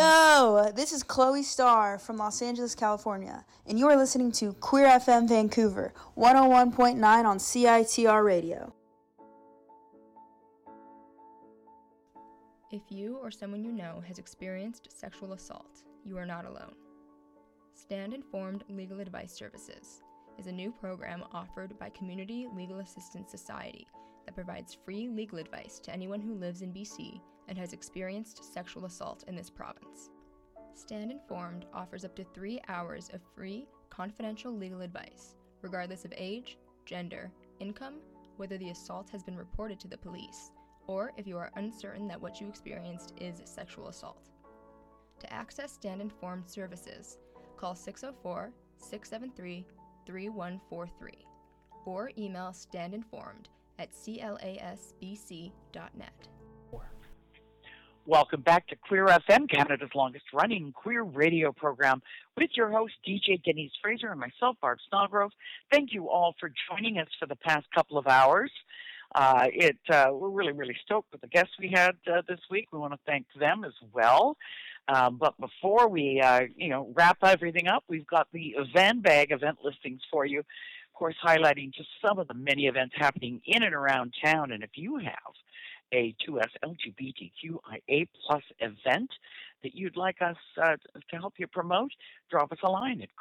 Yo, this is Chloe Starr from Los Angeles, California, and you are listening to Queer FM Vancouver, 101.9 on CITR Radio. If you or someone you know has experienced sexual assault, you are not alone. Stand Informed Legal Advice Services is a new program offered by Community Legal Assistance Society that provides free legal advice to anyone who lives in BC and has experienced sexual assault in this province. Stand Informed offers up to 3 hours of free, confidential legal advice, regardless of age, gender, income, whether the assault has been reported to the police, or if you are uncertain that what you experienced is sexual assault. To access Stand Informed services, call 604-673-3143 or email standinformed@clasbc.net. Welcome back to Queer FM, Canada's longest-running queer radio program, with your host, DJ Denise Fraser, and myself, Barb Snodgrove. Thank you all for joining us for the past couple of hours. We're really stoked with the guests we had this week. We want to thank them as well. But before we, wrap everything up, we've got the Van Bag event listings for you, of course, highlighting just some of the many events happening in and around town. And if you have a 2S LGBTQIA+ event that you'd like us to help you promote, drop us a line at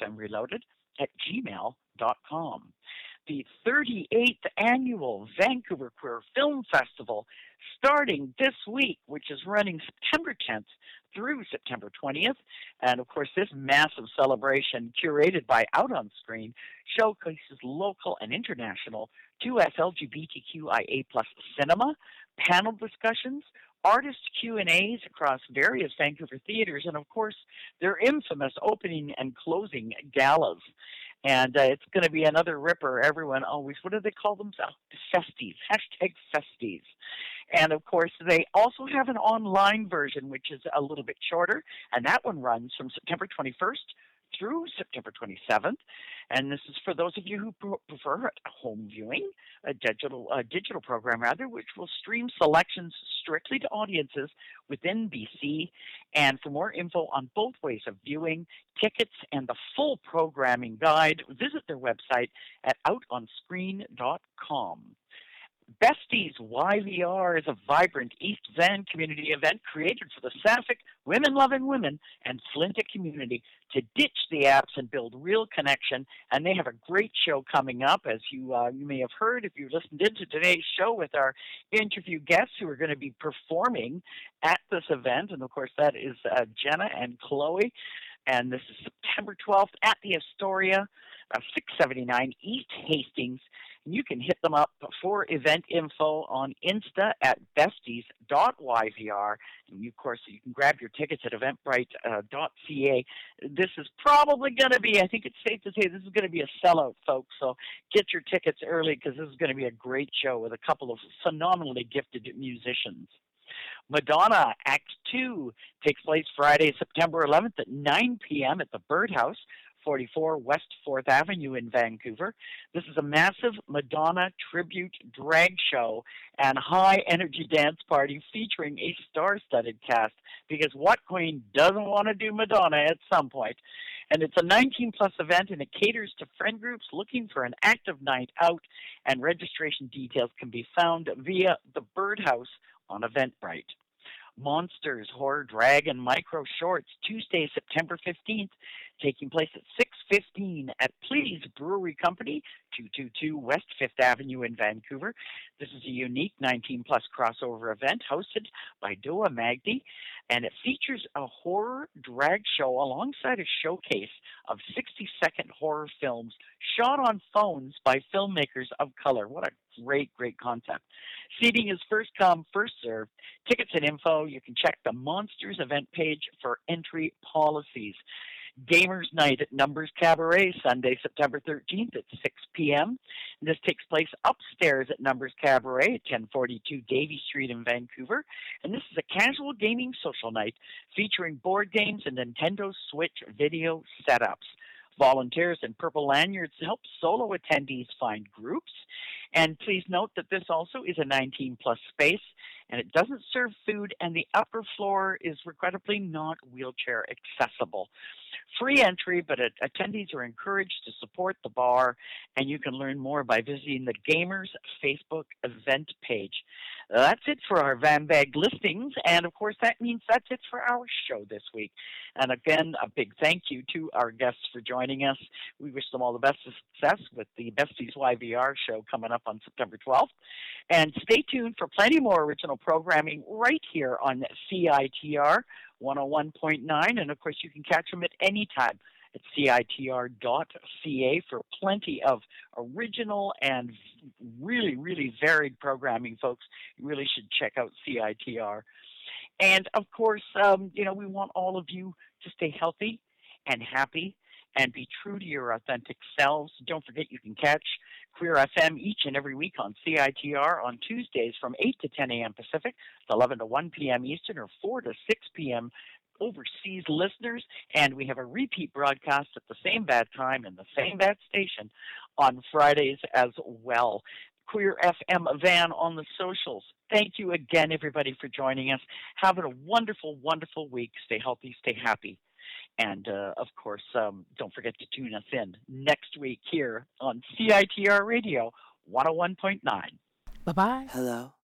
queerfmreloaded@gmail.com. The 38th Annual Vancouver Queer Film Festival, starting this week, which is running September 10th through September 20th. And, of course, this massive celebration, curated by Out on Screen, showcases local and international 2S LGBTQIA+ cinema, panel discussions, artist Q&As across various Vancouver theaters, and, of course, their infamous opening and closing galas. And it's going to be another ripper. Everyone always, what do they call themselves? Festies, #Festies. And, of course, they also have an online version, which is a little bit shorter, and that one runs from September 21st through September 27th. And this is for those of you who prefer a home viewing, a digital program, which will stream selections strictly to audiences within BC. And for more info on both ways of viewing, tickets, and the full programming guide, visit their website at outonscreen.com. Besties YVR is a vibrant East Van community event created for the Sapphic, women-loving women, and Flinta community to ditch the apps and build real connection. And they have a great show coming up, as you may have heard if you listened into today's show with our interview guests who are going to be performing at this event. And, of course, that is Jenna and Chloe. And this is September 12th at the Astoria, 679 East Hastings. And you can hit them up for event info on Insta at besties.yvr. And, of course, you can grab your tickets at eventbrite.ca. This is probably going to be, I think it's safe to say, this is going to be a sellout, folks. So get your tickets early, because this is going to be a great show with a couple of phenomenally gifted musicians. Madonna Act 2 takes place Friday, September 11th at 9 p.m. at the Birdhouse, 44 West 4th Avenue in Vancouver. This is a massive Madonna tribute drag show and high-energy dance party featuring a star-studded cast, because what queen doesn't want to do Madonna at some point? And it's a 19-plus event, and it caters to friend groups looking for an active night out, and registration details can be found via the Birdhouse on Eventbrite. Monsters, Horror, Drag, and Micro Shorts, Tuesday, September 15th, taking place at 6:15 at Please Brewery Company, 222 West 5th Avenue in Vancouver. This is a unique 19-plus crossover event hosted by Doa Magdi, and it features a horror drag show alongside a showcase of 60-second horror films shot on phones by filmmakers of color. What a great concept. Seating is first come, first served. Tickets and info, you can check the Monsters event page for entry policies. Gamers Night at Numbers Cabaret, Sunday, September 13th at 6 p.m. This takes place upstairs at Numbers Cabaret at 1042 Davie Street in Vancouver. And this is a casual gaming social night featuring board games and Nintendo Switch video setups. Volunteers in purple lanyards help solo attendees find groups. And please note that this also is a 19-plus space, and it doesn't serve food, and the upper floor is regrettably not wheelchair accessible. Free entry, but attendees are encouraged to support the bar, and you can learn more by visiting the Gamers Facebook event page. That's it for our Van Bag listings, and of course that means that's it for our show this week. And again, a big thank you to our guests for joining us. We wish them all the best of success with the Besties YVR show coming up on September 12th. And stay tuned for plenty more original programming right here on CITR 101.9, and of course you can catch them at any time at CITR.ca for plenty of original and really, really varied programming, folks. You really should check out CITR. And of course, we want all of you to stay healthy and happy and be true to your authentic selves. Don't forget you can catch Queer FM each and every week on CITR on Tuesdays from 8 to 10 a.m. Pacific, 11 to 1 p.m. Eastern, or 4 to 6 p.m. overseas listeners. And we have a repeat broadcast at the same bad time and the same bad station on Fridays as well. Queer FM Van on the socials. Thank you again, everybody, for joining us. Have a wonderful, wonderful week. Stay healthy, stay happy. And, of course, don't forget to tune us in next week here on CITR Radio 101.9. Bye-bye. Hello.